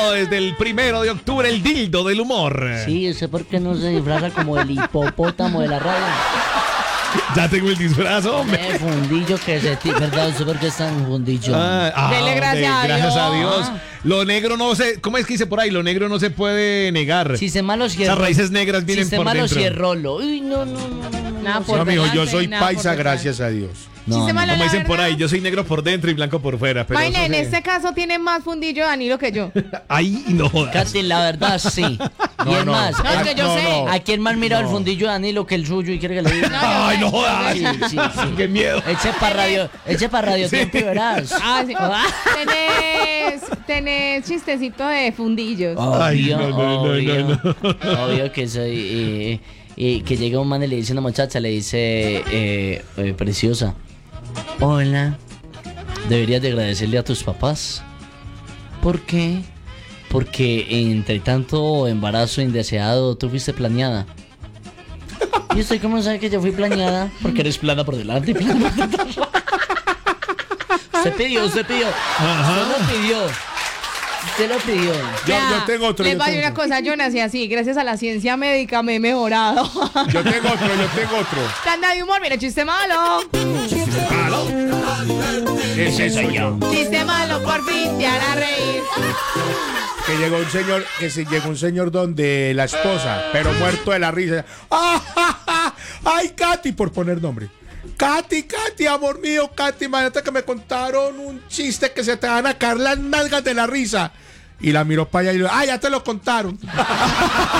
llegado desde el 1 de octubre, el dildo del humor. Sí, ¿usted por qué no se disfraza como el hipopótamo de la radio? Ya tengo el disfraz, hombre. Fundillo que se... ¿Verdad? ¿Usted por qué es tan fundillo? Dele gracias a gracias a Dios. Dios. Lo negro no se... ¿Cómo es que dice por ahí? Lo negro no se puede negar. Si se malo si es Esas raíces negras vienen si se por malo dentro. si es rolo. Uy, no. Nada por No, mijo, yo delante, soy nada por paisa, detrás. gracias a Dios. No, se malo, Como la dicen por verdad. ahí, yo soy negro por dentro y blanco por fuera. Pero Vaina, eso en se- este caso tiene más fundillo Danilo que yo. Ahí no jodas. Katy, la verdad, sí. Y es más, No, es que yo sé. ¿a quién más mira el fundillo de Danilo que el suyo y quiere que le diga? Ay, no jodas. Sí, sí. Qué miedo. Eche para radio tiempo y verás. Ah, sí. Tenés chistecito de fundillos. Ay, Obvio, no. obvio que soy... que llega un man y le dice a una muchacha, le dice, preciosa, hola, deberías de agradecerle a tus papás. ¿Por qué? Porque entre tanto embarazo indeseado, tú fuiste planeada. ¿Y usted cómo sabe que yo fui planeada? Porque eres plana por delante y plana por detrás. Usted pidió. Usted lo pidió. Usted lo pidió. Yo tengo otro. Les yo voy a decir tengo una cosa, yo nací así. Gracias a la ciencia médica me he mejorado. Yo tengo otro. Tanda de humor, mira, chiste malo. Ese soy yo. Chiste malo, por fin te hará reír. Que llegó un señor donde la esposa, pero muerto de la risa. ¡Ah! ¡Ay, Katy! Por poner nombre. Katy, amor mío, Katy, imagínate que me contaron un chiste que se te van a caer las nalgas de la risa. Y la miró para allá y le dijo, ya te lo contaron.